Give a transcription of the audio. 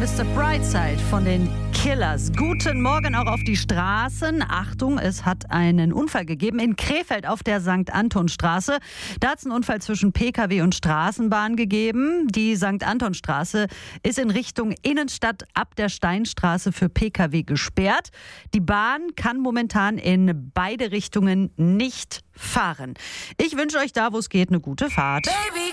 The Bright Side von den Killers. Guten Morgen auch auf die Straßen. Achtung, es hat einen Unfall gegeben in Krefeld auf der St. Anton-Straße. Da hat es einen Unfall zwischen Pkw und Straßenbahn gegeben. Die St. Anton-Straße ist in Richtung Innenstadt ab der Steinstraße für Pkw gesperrt. Die Bahn kann momentan in beide Richtungen nicht fahren. Ich wünsche euch da, wo es geht, eine gute Fahrt. Baby.